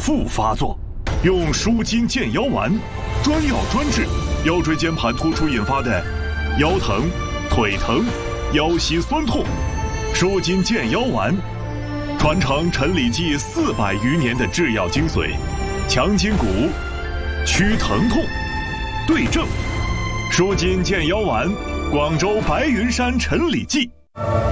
复发作，用舒筋健腰丸，专药专治腰椎间盘突出引发的腰疼、腿疼、腰膝酸痛。舒筋健腰丸，传承陈李济400余年的制药精髓，强筋骨，祛疼痛，对症。舒筋健腰丸，广州白云山陈李济。